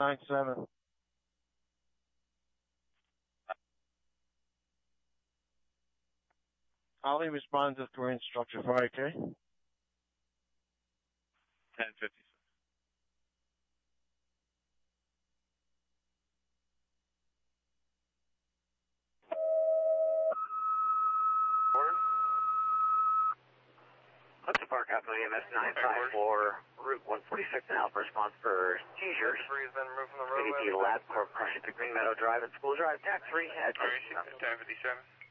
97. Ollie responding to the Korean structure for IK. 1056. Hudson Park Capital EMS 954, Route 146 and Alpha response for seizures. Debris has been removed from the roadway. CDP Lab Corp crushing to Green Meadow Drive and School Drive, tax free at 1057.